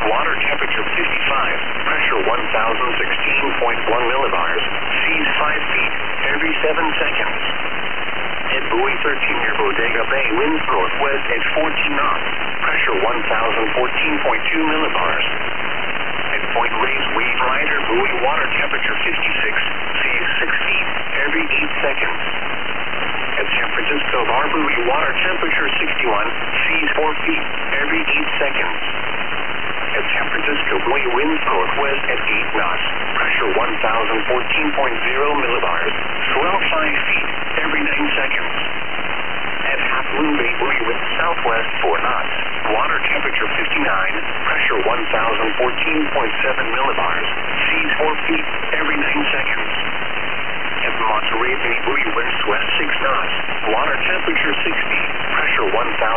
Water temperature 55. Pressure 1016.1 millibars. Seas 5 feet every 7 seconds. At buoy 13 near Bodega Bay, winds northwest at 14 knots. Pressure 1014.2 millibars. At Point Reyes, wave rider, buoy water temperature 56. Seas 6 feet every 8 seconds. At San Francisco Bar, buoy water temperature 61. Seas 4 feet every 8 seconds. At San Francisco, buoy winds northwest at 8 knots. Pressure 1014.0 millibars. Swell 5 feet every 9 seconds. At Half Moon Bay, buoy winds southwest 4 knots. Water temperature 59. Pressure 1014.7 millibars. Seas 4 feet every 9 seconds. At Monterey Bay, buoy winds west 6 knots. Water temperature 60. Pressure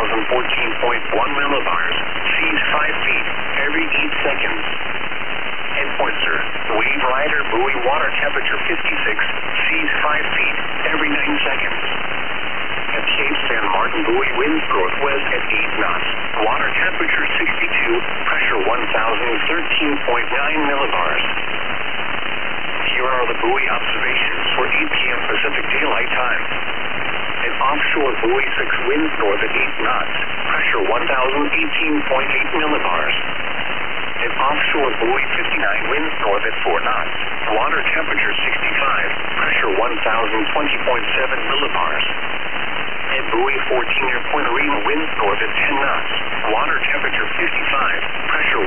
1014.1 millibars. Seas 5 feet every 8 seconds. At Pointer, wave rider, buoy water temperature 56. Seas 5 feet every 9 seconds. At Cape San Martin, buoy winds northwest at 8 knots. Water temperature 62. Pressure 1013.9 millibars. Here are the buoy observations for 8 p.m. Pacific Daylight Time. At offshore, buoy 6 winds north at 8 knots. Pressure 1018.8 millibars. At offshore, buoy 59 winds north at 4 knots. Water temperature 65. Pressure 1020.7 millibars. At buoy 14 near Point Arena, winds north at 10 knots. Water temperature 55. Pressure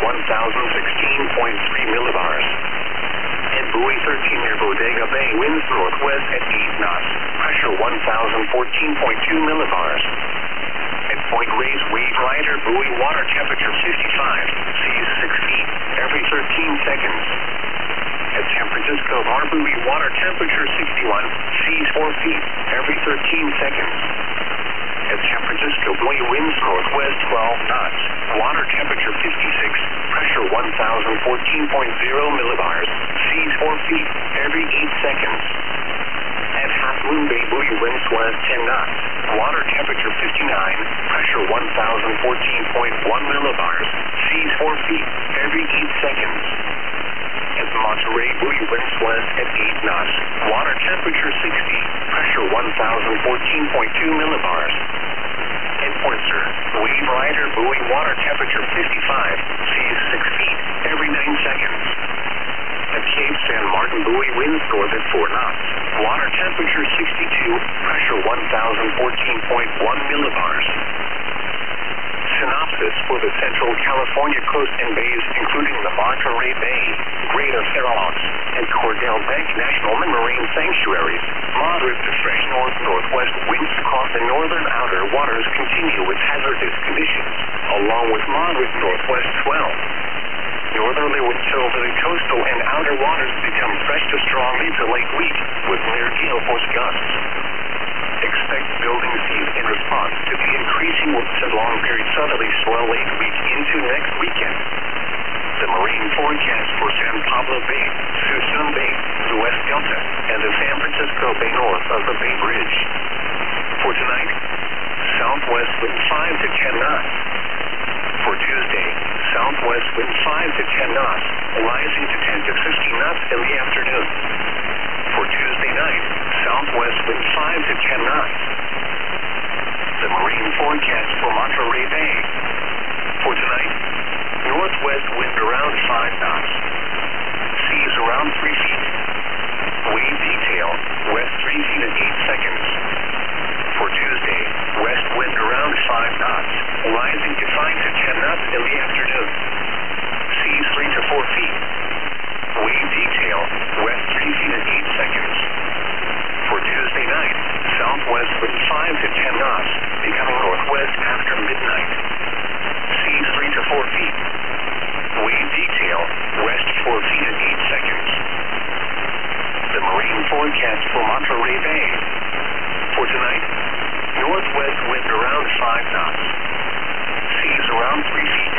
1016.3 millibars. At buoy 13 near Bodega Bay, winds northwest at 8 knots. Pressure 1014.2 millibars. At Point Reyes, wave rider, buoy water temperature 55. Seas 6 feet every 13 seconds. At San Francisco Bar, buoy water temperature 61. Seas 4 feet every 13 seconds. At San Francisco, buoy winds northwest 12 knots. Water temperature 56. Pressure 1014.0 millibars. Seas 4 feet every 8 seconds. At Half Moon Bay, buoy winds west 10 knots. Water temperature 59. Pressure 1014.1 millibars. Seas 4 feet every 8 seconds. At Monterey, buoy winds west at 8 knots. Water temperature 60. Pressure 1014.2 millibars. At Pointer, wave rider, buoy water temperature 55. Seas 6 feet every 9 seconds. At Cape San Martin, buoy winds north at 4 knots. Water temperature 62. Pressure 1014.1 millibars. Synopsis for the Central California coast and bays, including the Monterey Bay, Greater Fair Oaks, and Cordell Bank National Marine Sanctuaries. Moderate to fresh north-northwest winds across the northern outer waters continue with hazardous conditions, along with moderate northwest swell. Northerly winds over the coastal and outer waters become fresh to strong into late week, with near gale force gusts. Expect building seas in response to the increasing winds and long period southerly swell late week into next weekend. The marine forecast for San Pablo Bay, Suisun Bay, the West Delta, and the San Francisco Bay north of the Bay Bridge. For tonight, southwest wind 5 to 10 knots. For Tuesday, southwest wind 5 to 10 knots, rising to 10 to 15 knots in the afternoon. For Tuesday night, southwest wind 5 to 10 knots. The marine forecast for Monterey Bay. For tonight, northwest wind around 5 knots. Seas around 3 feet. Wave detail, west 3 feet and 8 seconds. For Tuesday, west wind around 5 knots, rising to 5 to 10 knots in the afternoon. Seas 3 to 4 feet. Wave detail, west 3 feet and 8 seconds. For Tuesday night, southwest wind 5 to 10 knots, becoming northwest after midnight. Seas 3 to 4 feet. Wave detail, west 4 feet and 8 seconds. The marine forecast for Monterey Bay. For tonight, northwest wind around 5 knots. Seas around 3 feet.